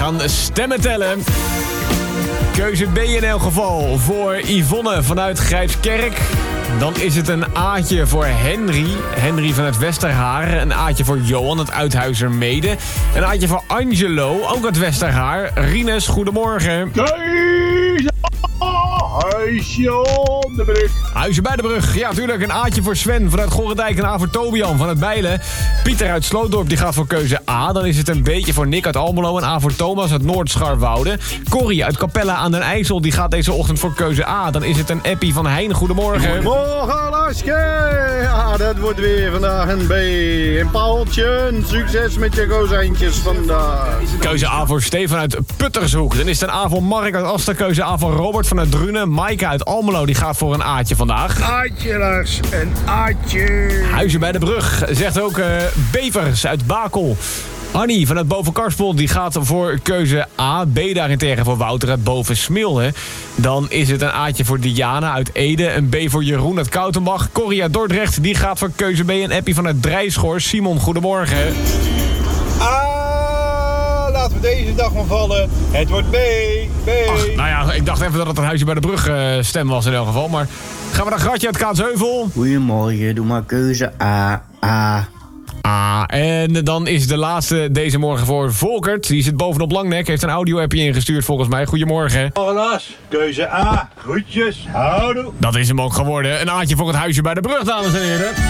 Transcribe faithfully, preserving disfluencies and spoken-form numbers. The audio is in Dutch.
gaan stemmen tellen. Keuze B in elk geval voor Yvonne vanuit Grijpskerk. Dan is het een A'tje voor Henry. Henry vanuit Westerhaar. Een A'tje voor Johan uit Uithuizermede. Een A'tje voor Angelo, ook uit Westerhaar. Rinus, goedemorgen. Keuze Huisje op de brug. Huisje bij de brug. Ja, tuurlijk. Een A'tje voor Sven vanuit Gorredijk. Een A voor Tobian vanuit Bijlen. Pieter uit Slootdorp die gaat voor keuze A. Dan is het een B'tje voor Nick uit Almelo. Een A voor Thomas uit Noordscharwoude. Corrie uit Capella aan den IJssel. Die gaat deze ochtend voor keuze A. Dan is het een Appie van Hein. Goedemorgen. Goedemorgen, Laske. Ja, dat wordt weer vandaag een B. En Paultje, succes met je kozijntjes vandaag. Keuze A voor Stefan uit Puttershoek. Dan is het een A voor Mark uit Aster. Keuze A voor Robert vanuit Drunen. Maaike uit Almelo die gaat voor een A'tje vandaag. Aatje, Lars. Een Aatje. Huizen bij de brug. Zegt ook uh, Bevers uit Bakel. Annie vanuit Bovenkarspel die gaat voor keuze A. B daarentegen voor Wouter uit Bovensmilde. Dan is het een A'tje voor Diana uit Ede. Een B voor Jeroen uit Koutenbach. Corrie uit Dordrecht die gaat voor keuze B. Een Appie vanuit Drijschor. Simon, goedemorgen. Ah, laten we deze dag maar vallen. Het wordt B. B. Ach, nou ja, ik dacht even dat het een Huisje bij de brug uh, stem was in elk geval. Maar gaan we naar Gratje uit Kaatsheuvel. Goedemorgen, doe maar keuze A. A. Ah, en dan is de laatste deze morgen voor Volkert. Die zit bovenop Langnek, heeft een audio-appje ingestuurd volgens mij. Goedemorgen. Helaas, keuze A. Groetjes. Houdoe. Dat is hem ook geworden. Een A'tje voor het Huisje bij de brug, dames en heren.